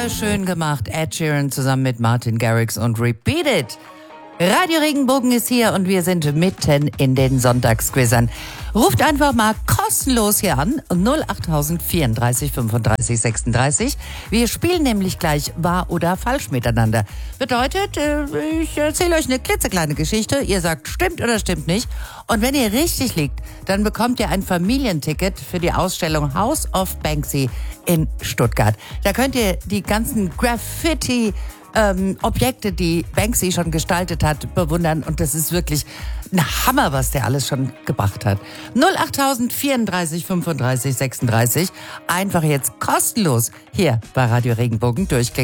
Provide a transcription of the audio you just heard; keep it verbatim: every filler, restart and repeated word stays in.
Wunderschön gemacht. Ed Sheeran zusammen mit Martin Garrix und Repeat It. Radio Regenbogen ist hier und wir sind mitten in den Sonntagsquizzern. Ruft einfach mal kostenlos hier an, null acht vierunddreißig fünfunddreißig sechsunddreißig. Wir spielen nämlich gleich wahr oder falsch miteinander. Bedeutet, ich erzähle euch eine klitzekleine Geschichte, ihr sagt stimmt oder stimmt nicht. Und wenn ihr richtig liegt, dann bekommt ihr ein Familienticket für die Ausstellung House of Banksy in Stuttgart. Da könnt ihr die ganzen Graffiti Ähm, Objekte, die Banksy schon gestaltet hat, bewundern. Und das ist wirklich ein Hammer, was der alles schon gebracht hat. null acht vierunddreißig fünfunddreißig sechsunddreißig. Einfach jetzt kostenlos hier bei Radio Regenbogen durchklicken.